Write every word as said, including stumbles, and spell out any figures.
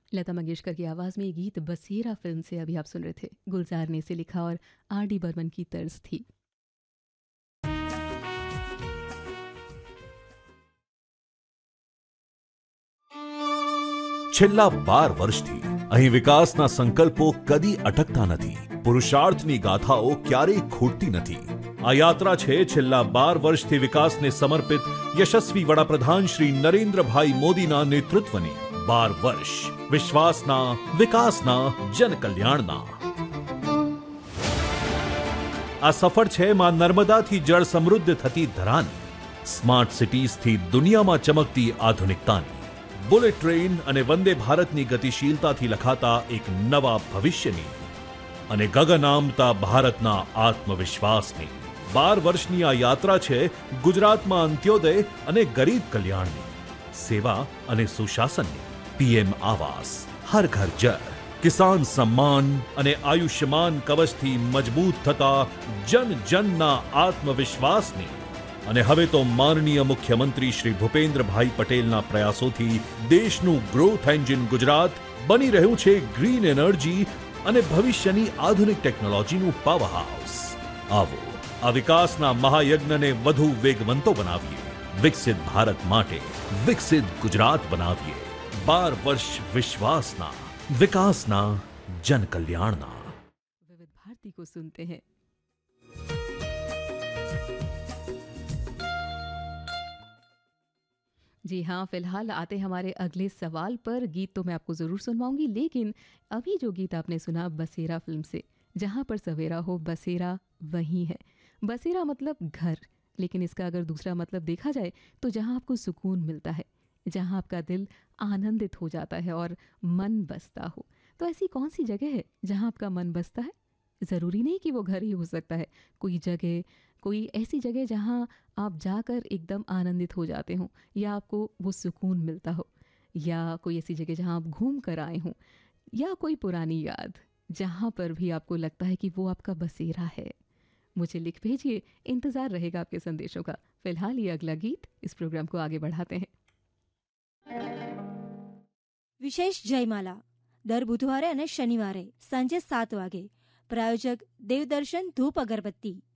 लता मंगेशकर की आवाज़ में ये गीत बसेरा फिल्म से अभी आप सुन रहे थे। गुलजार ने इसे लिखा और आर डी बर्मन की तर्ज थी। છેલ્લા બાર વર્ષથી અહીં વિકાસના સંકલ્પો કદી અટકતા નથી, પુરુષાર્થની ગાથાઓ ક્યારેય ખૂટતી નથી. આ યાત્રા છે છેલ્લા બાર વર્ષથી વિકાસને સમર્પિત યશસ્વી વડાપ્રધાન શ્રી નરેન્દ્રભાઈ મોદીના નેતૃત્વની. બાર વર્ષ વિશ્વાસના, વિકાસના, જનકલ્યાણના. આ સફર છે માં નર્મદાથી જળ સમૃદ્ધ થતી ધરાની, સ્માર્ટ સિટીઝથી દુનિયામાં ચમકતી આધુનિકતાની, બુલેટ ટ્રેન અને વંદે ભારતની ગતિશીલતાથી લખાતા એક નવા ભવિષ્યની અને ગગન આમતા ભારતના આત્મવિશ્વાસની. બાર વર્ષની આ યાત્રા છે ગુજરાતમાં અંત્યોદય અને ગરીબ કલ્યાણની, સેવા અને સુશાસનની. પીએમ આવાસ, હર ઘર જળ, કિસાન સમ્માન અને આયુષ્યમાન કવચથી મજબૂત થતા જન જનના આત્મવિશ્વાસની. અને હવે તો માનનીય મુખ્યમંત્રી શ્રી ભૂપેન્દ્રભાઈ પટેલના પ્રયાસોથી દેશનું ગ્રોથ એન્જિન ગુજરાત બની રહ્યું છે ગ્રીન એનર્જી અને ભવિષ્યની આધુનિક ટેકનોલોજીનું પાવર હાઉસ. આવો આ વિકાસના મહાયજ્ઞને વધુ વેગવંતો બનાવીએ. વિકસિત ભારત માટે વિકસિત ગુજરાત બનાવીએ. બાર વર્ષ વિશ્વાસના, વિકાસના, જનકલ્યાણના. विविध भारती को सुनते हैं. जी हाँ, फिलहाल आते हमारे अगले सवाल पर. गीत तो मैं आपको ज़रूर सुनवाऊंगी, लेकिन अभी जो गीत आपने सुना बसेरा फिल्म से, जहाँ पर सवेरा हो बसेरा वहीं है. बसेरा मतलब घर, लेकिन इसका अगर दूसरा मतलब देखा जाए तो जहाँ आपको सुकून मिलता है, जहाँ आपका दिल आनंदित हो जाता है और मन बसता हो. तो ऐसी कौन सी जगह है जहाँ आपका मन बसता है? ज़रूरी नहीं कि वो घर ही हो सकता है. कोई जगह, कोई ऐसी जगह जहाँ आप जाकर एकदम आनंदित हो जाते हों, या आपको वो सुकून मिलता हो, या कोई ऐसी जगह जहाँ आप घूम कर आए हों, या कोई पुरानी याद जहाँ पर भी आपको लगता है कि वो आपका बसेरा है. मुझे लिख भेजिए, इंतज़ार रहेगा आपके संदेशों का. फिलहाल ये अगला गीत, इस प्रोग्राम को आगे बढ़ाते हैं. વિશેષ જયમાલા દર બુધવારે અને શનિવારે સાંજે સાત વાગે. પ્રાયોજક દેવદર્શન ધૂપ અગરબત્તી.